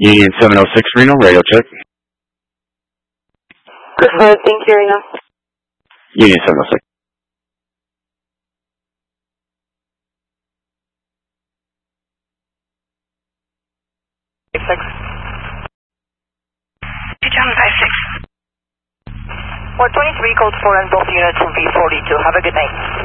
Union 706 Reno, radio check. Good, thank you, Reno. Union 706. Six. John 56. 423, code 4 on both units from V42. Have a good night.